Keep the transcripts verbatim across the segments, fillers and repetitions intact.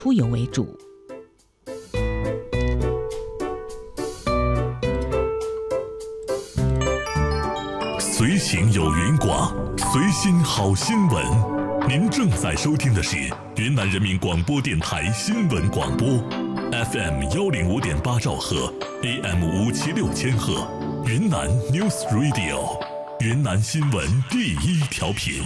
出游为主。 随行有云广，随心好新闻。您正在收听的是云南人民广播电台新闻广播 ，F M 幺零五点八兆赫 ，A M 五七六千赫，云南 News Radio， 云南新闻第一调频。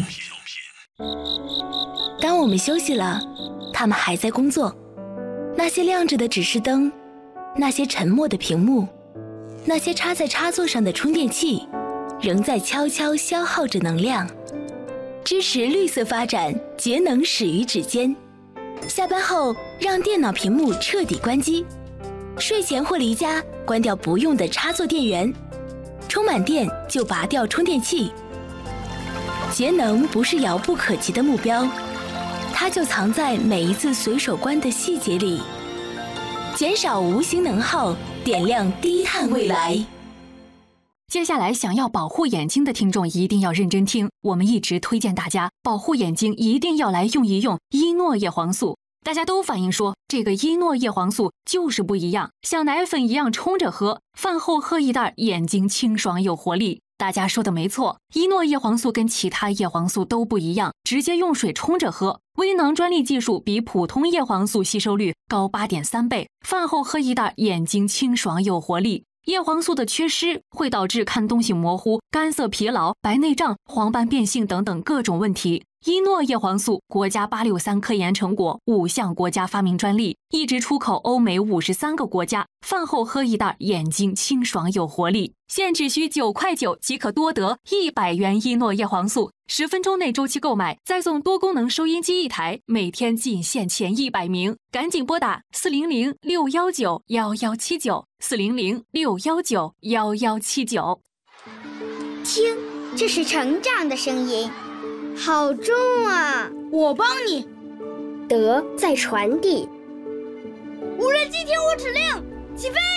当我们休息了，他们还在工作。那些亮着的指示灯，那些沉默的屏幕，那些插在插座上的充电器，仍在悄悄消耗着能量。支持绿色发展，节能始于指尖。下班后，让电脑屏幕彻底关机。睡前或离家，关掉不用的插座电源。充满电就拔掉充电器。节能不是遥不可及的目标，它就藏在每一次随手关的细节里。减少无形能耗，点亮低碳未来。 接下来想要保护眼睛的听众一定要认真听，我们一直推荐大家保护眼睛一定要来用一用伊诺叶黄素。大家都反映说这个伊诺叶黄素就是不一样，像奶粉一样冲着喝，饭后喝一袋眼睛清爽有活力。大家说的没错，伊诺叶黄素跟其他叶黄素都不一样，直接用水冲着喝。微囊专利技术比普通叶黄素吸收率高 八点三 倍，饭后喝一袋眼睛清爽有活力。叶黄素的缺失会导致看东西模糊、干涩疲劳、白内障、黄斑变性等等各种问题。伊诺叶黄素国家八六三科研成果，五项国家发明专利，一直出口欧美五十三个国家。饭后喝一袋，眼睛清爽有活力。现只需九块九即可多得一百元伊诺叶黄素，十分钟内周期购买，再送多功能收音机一台，每天仅限前一百名，赶紧拨打四零零六幺九幺幺七九四零零六幺九幺幺七九。 听，这是成长的声音。好重啊！ 我帮你。 德在传递。 无人机听我指令，起飞！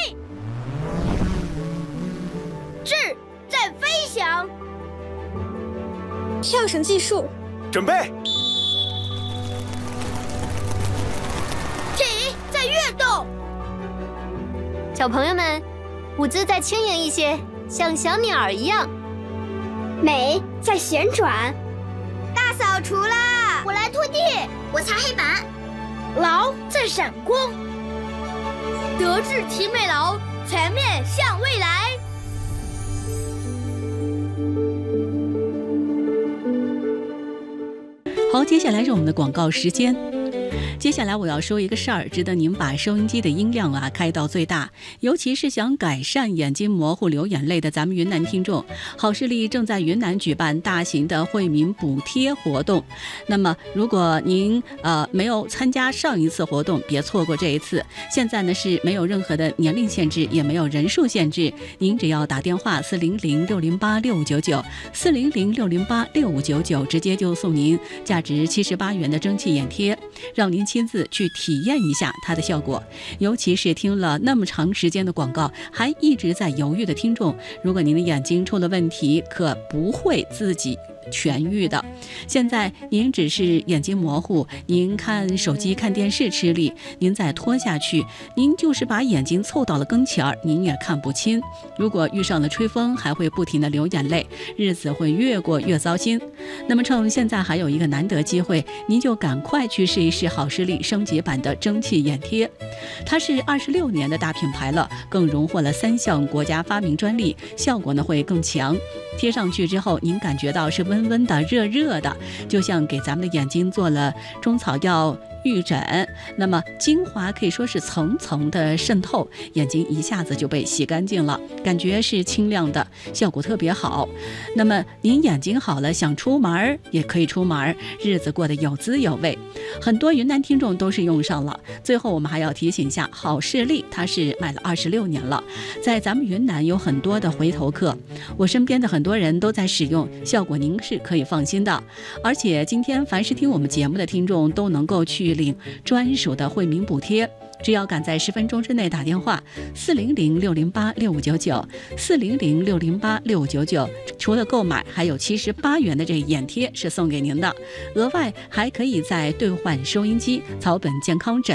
智在飞翔。 跳绳技术， 准备。 体在跃动。 小朋友们，舞姿再轻盈一些，像小鸟儿一样。 美在旋转。 大扫除啦！ 我来拖地，我擦黑板。 劳在闪光。德智体美劳，全面向未来。 好，接下来是我们的广告时间。接下来我要说一个事儿，值得您把收音机的音量啊开到最大，尤其是想改善眼睛模糊流眼泪的咱们云南听众，好视力正在云南举办大型的惠民补贴活动。那么如果您呃没有参加上一次活动，别错过这一次。现在呢是没有任何的年龄限制，也没有人数限制，您只要打电话四零零六零八六五九九四零零六零八六五九九，直接就送您价值七十八元的蒸汽眼贴，让您亲自去体验一下它的效果。尤其是听了那么长时间的广告还一直在犹豫的听众，如果您的眼睛出了问题，可不会自己痊愈的。现在您只是眼睛模糊，您看手机看电视吃力，您再拖下去，您就是把眼睛凑到了跟前儿，您也看不清。如果遇上了吹风，还会不停的流眼泪，日子会越过越糟心。那么趁现在还有一个难得机会，您就赶快去试一试好视力升级版的蒸汽眼贴。它是二十六年的大品牌了，更荣获了三项国家发明专利，效果呢会更强。贴上去之后，您感觉到是温温的、热热的，就像给咱们的眼睛做了中草药预诊，那么精华可以说是层层的渗透，眼睛一下子就被洗干净了，感觉是清亮的，效果特别好。那么您眼睛好了，想出门也可以出门，日子过得有滋有味。很多云南听众都是用上了。最后我们还要提醒一下，好视力它是卖了二十六年了，在咱们云南有很多的回头客，我身边的很多人都在使用，效果您是可以放心的。而且今天凡是听我们节目的听众都能够去领专属的惠民补贴，只要赶在十分钟之内打电话四零零六零八六五九九四零零六零八六五九九，除了购买，还有七十八元的这眼贴是送给您的，额外还可以再兑换收音机、草本健康枕。